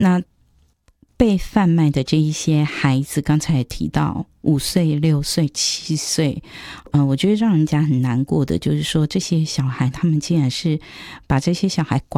那被贩卖的这一些孩子，刚才也提到5岁、6岁、7岁，我觉得让人家很难过的就是说，这些小孩他们竟然是把这些小孩